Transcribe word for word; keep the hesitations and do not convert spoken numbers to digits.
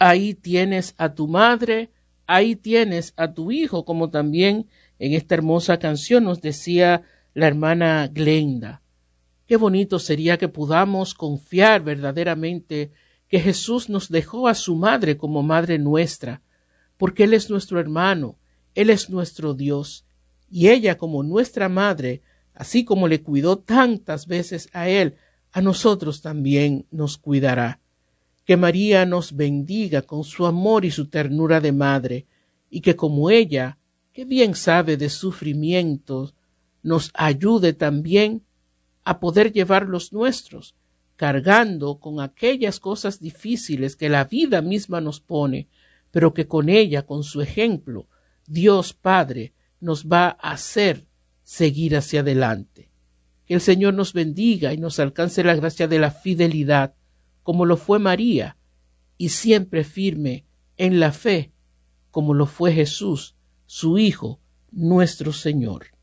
ahí tienes a tu madre, ahí tienes a tu hijo, como también en esta hermosa canción nos decía la hermana Glenda. Qué bonito sería que podamos confiar verdaderamente que Jesús nos dejó a su madre como madre nuestra, porque Él es nuestro hermano, Él es nuestro Dios, y ella como nuestra madre, así como le cuidó tantas veces a Él, a nosotros también nos cuidará. Que María nos bendiga con su amor y su ternura de madre, y que como ella, que bien sabe de sufrimientos, nos ayude también a poder llevar los nuestros, cargando con aquellas cosas difíciles que la vida misma nos pone, pero que con ella, con su ejemplo, Dios Padre nos va a hacer seguir hacia adelante. Que el Señor nos bendiga y nos alcance la gracia de la fidelidad, como lo fue María, y siempre firme en la fe, como lo fue Jesús, su Hijo, nuestro Señor.